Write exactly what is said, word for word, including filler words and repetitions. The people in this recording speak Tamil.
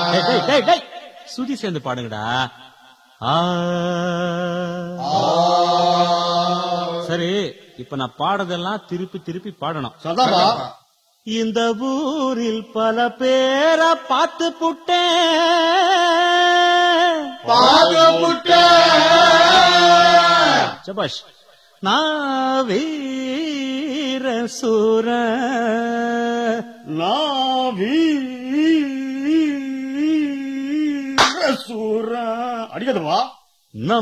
சுதி சேர்ந்து பாடுங்கடா. சரி, இப்ப நான் பாடுறதெல்லாம் திருப்பி திருப்பி பாடணும். சதாபா, இந்த ஊரில் பல பேரை பார்த்து புட்டேன் பாது புட்ட சபாஷ். நான் வீர சூர நாவி சூர அடிக்கதுவா.